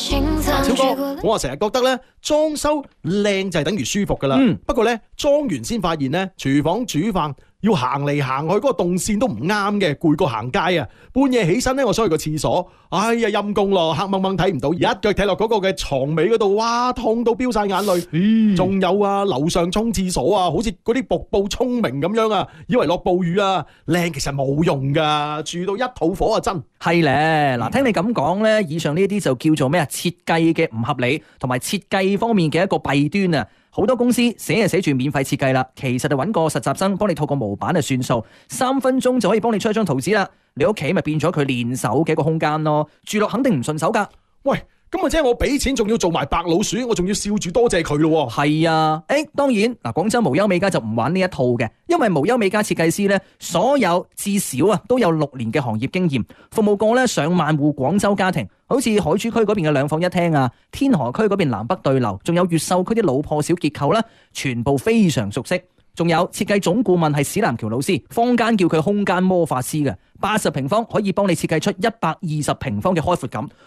超哥，我成日覺得咧，裝修靚就係等於舒服噶啦。不過咧，裝完先發現咧，廚房煮飯要行嚟行去，嗰個動線都唔啱嘅，攰過行街啊！半夜起身咧，我想去個廁所，哎呀陰公咯，黑掹掹睇唔到，一腳踢落嗰個嘅床尾嗰度，哇痛到飆晒眼淚。仲有啊，樓上沖廁所啊，好似嗰啲瀑布聰明咁樣啊，以為落暴雨啊，靚其實冇用噶，住到一肚火啊真。 係咧，嗱，聽你咁講咧，以上呢啲就叫做咩啊？設計嘅唔合理，同埋設計方面嘅一個弊端啊！好多公司寫就寫住免費設計啦，其實就揾個實習生幫你套個模板就算數，3分鐘就可以幫你出一張圖紙啦。你屋企咪變咗佢練手嘅一個空間咯，住落肯定唔順手噶。 喂，咁啊即係我俾錢仲要做埋白老鼠，我仲要笑住多謝佢咯。 係啊，當然嗱，廣州無憂美家就唔玩呢一套嘅，因為無憂美家設計師咧，所有至少啊都有6年嘅行業經驗，服務過咧上萬戶廣州家庭，好似海珠區嗰邊嘅2房1廳啊，天河區嗰邊南北對流，仲有越秀區啲老破小結構啦，全部非常熟悉。仲有設計總顧問係史南橋老師，坊間叫佢空間魔法師嘅，80平方可以幫你設計出120平方嘅開闊感，